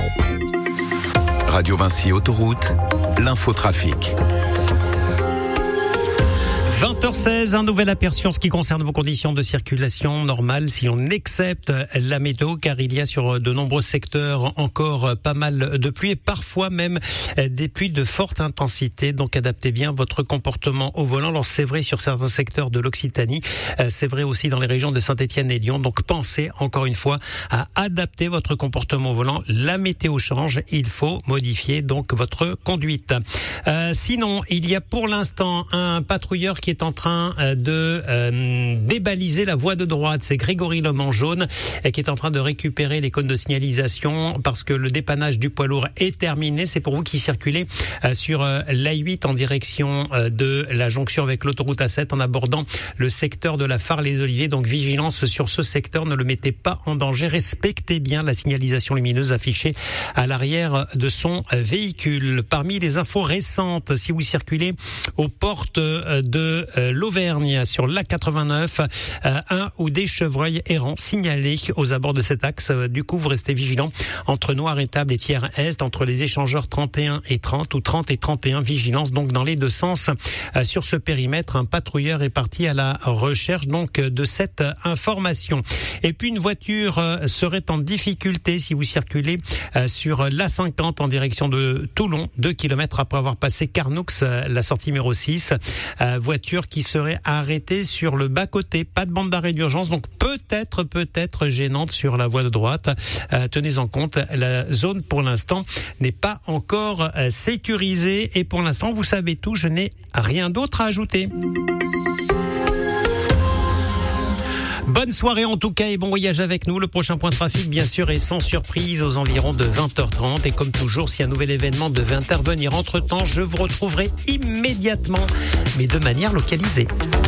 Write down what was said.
Radio Vinci Autoroute, l'infotrafic. 20h16, un nouvel aperçu en ce qui concerne vos conditions de circulation normales si on accepte la météo, car il y a sur de nombreux secteurs encore pas mal de pluie et parfois même des pluies de forte intensité. Donc adaptez bien votre comportement au volant. Alors c'est vrai sur certains secteurs de l'Occitanie, c'est vrai aussi dans les régions de Saint-Étienne et Lyon. Donc pensez encore une fois à adapter votre comportement au volant. La météo change, il faut modifier donc votre conduite. Sinon, il y a pour l'instant un patrouilleur qui est en train de débaliser la voie de droite. C'est Grégory L'Homme en jaune qui est en train de récupérer les cônes de signalisation parce que le dépannage du poids lourd est terminé. C'est pour vous qui circulez sur l'A8 en direction de la jonction avec l'autoroute A7 en abordant le secteur de la Phare-les-Oliviers. Donc vigilance sur ce secteur, ne le mettez pas en danger. Respectez bien la signalisation lumineuse affichée à l'arrière de son véhicule. Parmi les infos récentes, si vous circulez aux portes de l'Auvergne sur l'A89, un ou des chevreuils errants signalés aux abords de cet axe. Du coup, vous restez vigilant entre Noir-Étable et Thiers-Est, entre les échangeurs 31 et 30 ou 30 et 31. Vigilance donc dans les deux sens. Sur ce périmètre, un patrouilleur est parti à la recherche donc de cette information. Et puis une voiture serait en difficulté si vous circulez sur l'A50 en direction de Toulon, 2 km après avoir passé Carnoux, la sortie numéro 6. Voiture qui serait arrêtée sur le bas-côté. Pas de bande d'arrêt d'urgence, donc peut-être gênante sur la voie de droite. Tenez en compte, la zone pour l'instant n'est pas encore sécurisée et pour l'instant, vous savez tout, je n'ai rien d'autre à ajouter. Bonne soirée en tout cas et bon voyage avec nous. Le prochain point de trafic bien sûr est sans surprise aux environs de 20h30 et comme toujours si un nouvel événement devait intervenir entre temps, je vous retrouverai immédiatement mais de manière localisée.